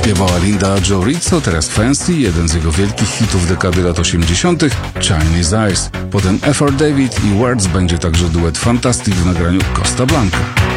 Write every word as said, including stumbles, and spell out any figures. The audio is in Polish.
Śpiewała Linda Joe Rizzo, teraz Fancy, jeden z jego wielkich hitów dekady lat osiemdziesiątych, Chinese Eyes. Potem F R David i Words będzie także duet Fantastic w nagraniu Costa Blanca.